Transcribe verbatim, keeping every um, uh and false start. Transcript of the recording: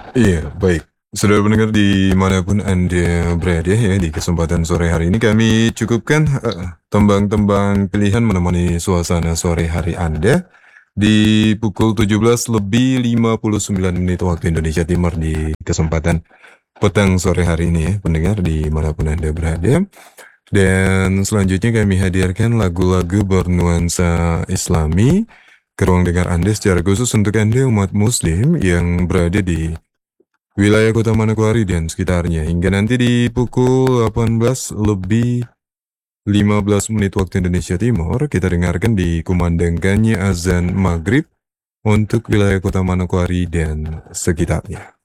Iya, baik. Saudara pendengar dimanapun Anda berada ya, di kesempatan sore hari ini kami cukupkan heeh, tembang-tembang pilihan menemani suasana sore hari Anda di pukul tujuh belas lebih lima puluh sembilan menit waktu Indonesia Timur di kesempatan petang sore hari ini ya, pendengar dimanapun Anda berada. Dan selanjutnya kami hadirkan lagu-lagu bernuansa Islami ke ruang dengar Anda secara khusus untuk Anda umat muslim yang berada di wilayah Kota Manokwari dan sekitarnya hingga nanti di pukul delapan belas lebih lima belas menit waktu Indonesia Timur kita dengarkan dikumandangkannya azan maghrib untuk wilayah Kota Manokwari dan sekitarnya.